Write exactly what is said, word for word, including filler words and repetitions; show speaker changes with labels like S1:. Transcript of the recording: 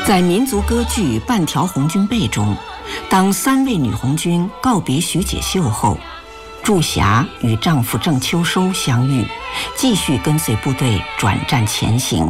S1: 在民族歌剧《半条红军背》中，当三位女红军告别徐解秀后，祝霞与丈夫郑秋收相遇，继续跟随部队转战前行。